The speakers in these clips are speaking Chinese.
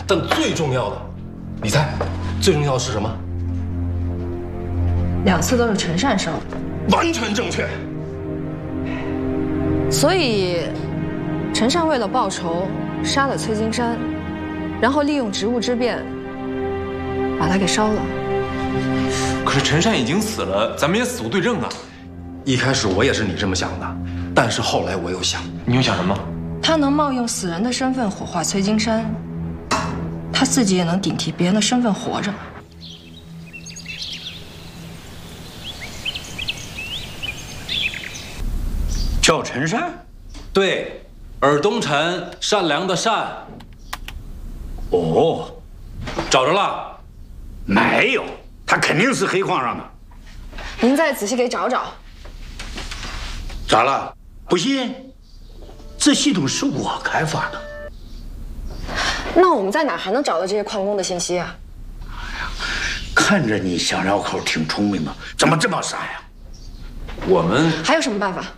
但最重要的，你猜，最重要的是什么 2次都是陈善烧的， 完全正确。 所以陈善为了报仇杀了崔金山，然后利用职务之便把他给烧了。 可是陈善已经死了，咱们也死无对证啊。 一开始我也是你这么想的，但是后来我又想， 你又想什么？ 他能冒用死人的身份火化崔金山，他自己也能顶替别人的身份活着。 叫陈善？ 对，尔东陈，善良的善。 哦， 找着了？ 没有，他肯定是黑矿上的。 您再仔细给找找。 咋了？不信？这系统是我开发的。 那我们在哪还能找到这些矿工的信息啊？ 看着你想绕口挺聪明的，怎么这么傻呀？ 我们还有什么办法？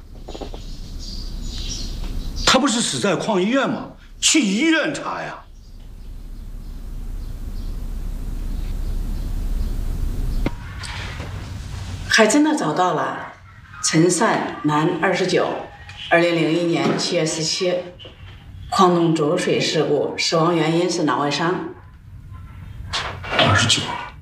他不是死在矿医院吗？去医院查呀。 还真的找到了，陈善，男，29，2001年7月17日，矿洞浊水事故，死亡原因是脑外伤。 29。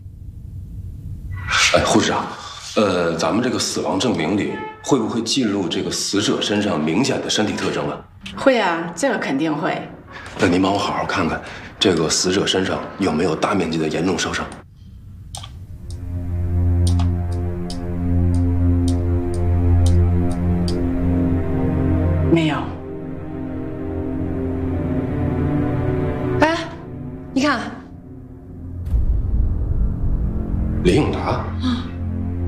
哎，护士长，咱们这个死亡证明里会不会记录这个死者身上明显的身体特征啊？ 会啊，这个肯定会。 那您帮我好好看看，这个死者身上有没有大面积的严重烧伤？ 没有。 哎，你看， 李永达。 啊。